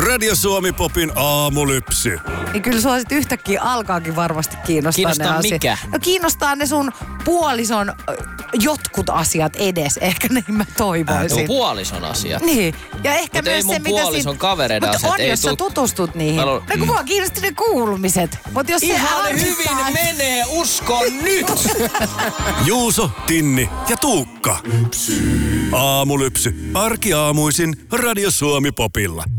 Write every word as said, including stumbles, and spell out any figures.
Radio Suomi Popin aamulypsy. Niin kyllä sua sit yhtäkkiä alkaakin varmasti kiinnostaa, Kiinnostaa ne asiat. mikä? No kiinnostaa ne sun puolison ö, jotkut asiat edes. Ehkä niin mä toivoisin. Äh, puolison asiat. Niin. Ja ehkä Mut myös ei mun se, mitä puolison siinä... kavereiden Mutta asiat. on, Ei jos sä tuu- tutustut niihin. Halu- No kun mua kiinnosti ne kuulumiset. Mut jos Ihan se hyvin harmittaa- menee, uskon nyt! Juuso, Tinni ja Tuukka. Aamulypsy. Arkiaamuisin Radio Suomi Popilla.